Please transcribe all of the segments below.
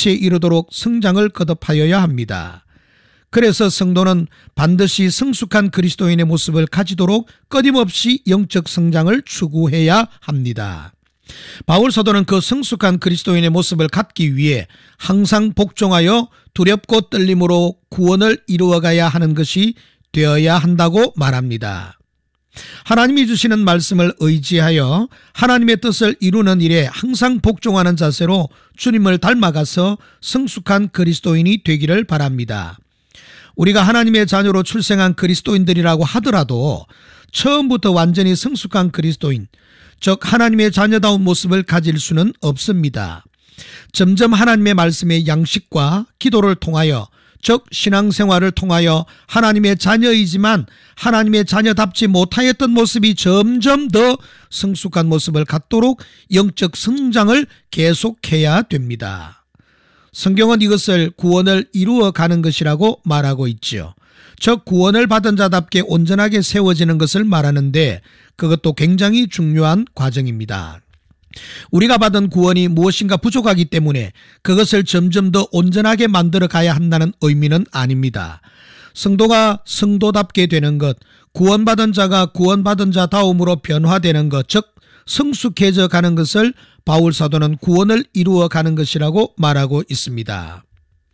통치에 이르도록 성장을 거듭하여야 합니다. 그래서 성도는 반드시 성숙한 그리스도인의 모습을 가지도록 끊임없이 영적 성장을 추구해야 합니다. 바울 사도는 그 성숙한 그리스도인의 모습을 갖기 위해 항상 복종하여 두렵고 떨림으로 구원을 이루어가야 하는 것이 되어야 한다고 말합니다. 하나님이 주시는 말씀을 의지하여 하나님의 뜻을 이루는 일에 항상 복종하는 자세로 주님을 닮아가서 성숙한 그리스도인이 되기를 바랍니다. 우리가 하나님의 자녀로 출생한 그리스도인들이라고 하더라도 처음부터 완전히 성숙한 그리스도인, 즉 하나님의 자녀다운 모습을 가질 수는 없습니다. 점점 하나님의 말씀의 양식과 기도를 통하여, 즉 신앙생활을 통하여 하나님의 자녀이지만 하나님의 자녀답지 못하였던 모습이 점점 더 성숙한 모습을 갖도록 영적 성장을 계속해야 됩니다. 성경은 이것을 구원을 이루어가는 것이라고 말하고 있지요. 즉 구원을 받은 자답게 온전하게 세워지는 것을 말하는데 그것도 굉장히 중요한 과정입니다. 우리가 받은 구원이 무엇인가 부족하기 때문에 그것을 점점 더 온전하게 만들어 가야 한다는 의미는 아닙니다. 성도가 성도답게 되는 것, 구원받은 자가 구원받은 자다움으로 변화되는 것, 즉 성숙해져 가는 것을 바울 사도는 구원을 이루어 가는 것이라고 말하고 있습니다.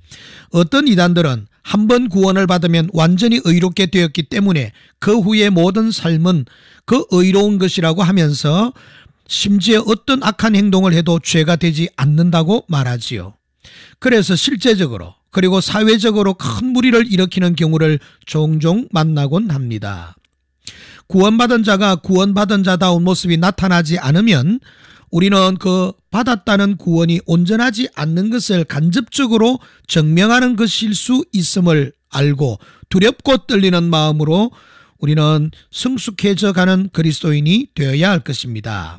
어떤 이단들은 한 번 구원을 받으면 완전히 의롭게 되었기 때문에 그 후의 모든 삶은 그 의로운 것이라고 하면서 심지어 어떤 악한 행동을 해도 죄가 되지 않는다고 말하지요. 그래서 실제적으로 그리고 사회적으로 큰 무리를 일으키는 경우를 종종 만나곤 합니다. 구원받은 자가 구원받은 자다운 모습이 나타나지 않으면 우리는 그 받았다는 구원이 온전하지 않는 것을 간접적으로 증명하는 것일 수 있음을 알고 두렵고 떨리는 마음으로 우리는 성숙해져 가는 그리스도인이 되어야 할 것입니다.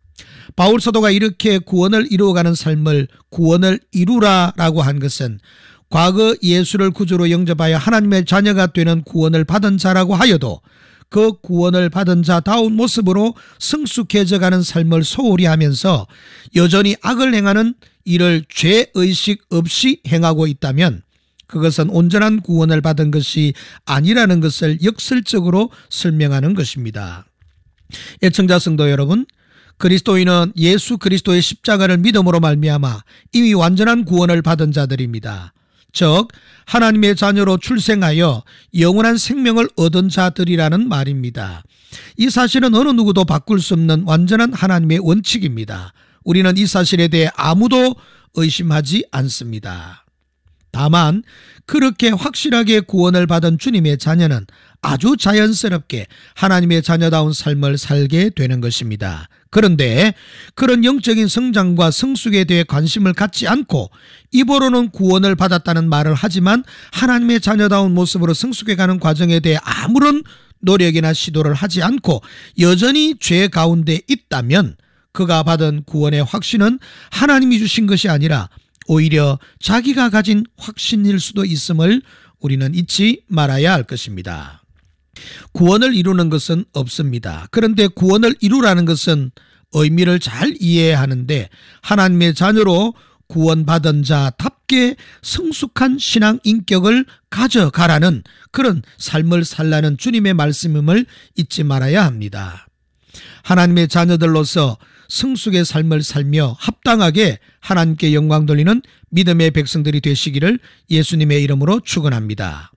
바울 사도가 이렇게 구원을 이루어가는 삶을 구원을 이루라라고 한 것은 과거 예수를 구주로 영접하여 하나님의 자녀가 되는 구원을 받은 자라고 하여도 그 구원을 받은 자다운 모습으로 성숙해져 가는 삶을 소홀히 하면서 여전히 악을 행하는 일을 죄의식 없이 행하고 있다면 그것은 온전한 구원을 받은 것이 아니라는 것을 역설적으로 설명하는 것입니다. 애청자 성도 여러분, 그리스도인은 예수 그리스도의 십자가를 믿음으로 말미암아 이미 완전한 구원을 받은 자들입니다. 즉 하나님의 자녀로 출생하여 영원한 생명을 얻은 자들이라는 말입니다. 이 사실은 어느 누구도 바꿀 수 없는 완전한 하나님의 원칙입니다. 우리는 이 사실에 대해 아무도 의심하지 않습니다. 다만 그렇게 확실하게 구원을 받은 주님의 자녀는 아주 자연스럽게 하나님의 자녀다운 삶을 살게 되는 것입니다. 그런데 그런 영적인 성장과 성숙에 대해 관심을 갖지 않고 입으로는 구원을 받았다는 말을 하지만 하나님의 자녀다운 모습으로 성숙해가는 과정에 대해 아무런 노력이나 시도를 하지 않고 여전히 죄 가운데 있다면 그가 받은 구원의 확신은 하나님이 주신 것이 아니라 오히려 자기가 가진 확신일 수도 있음을 우리는 잊지 말아야 할 것입니다. 구원을 이루는 것은 없습니다. 그런데 구원을 이루라는 것은 의미를 잘 이해해야 하는데 하나님의 자녀로 구원받은 자답게 성숙한 신앙 인격을 가져가라는 그런 삶을 살라는 주님의 말씀임을 잊지 말아야 합니다. 하나님의 자녀들로서 성숙의 삶을 살며 합당하게 하나님께 영광 돌리는 믿음의 백성들이 되시기를 예수님의 이름으로 축원합니다.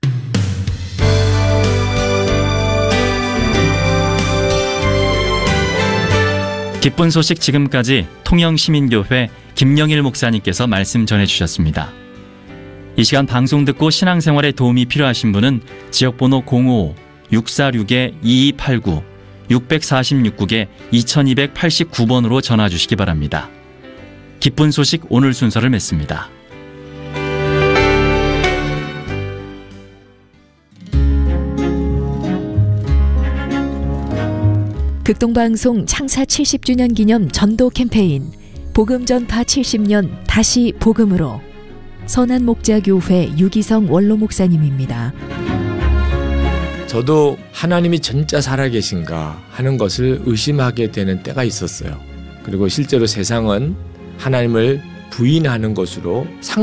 기쁜 소식 지금까지 통영시민교회 김영일 목사님께서 말씀 전해주셨습니다. 이 시간 방송 듣고 신앙생활에 도움이 필요하신 분은 지역번호 055-646-2289 646국에 2289번으로 전화 주시기 바랍니다. 기쁜 소식 오늘 순서를 맺습니다. 극동방송 창사 70주년 기념 전도 캠페인 복음 전파 70년 다시 복음으로 선한목자교회 유기성 원로 목사님입니다. 저도 하나님이 진짜 살아계신가 하는 것을 의심하게 되는 때가 있었어요. 그리고 실제로 세상은 하나님을 부인하는 것으로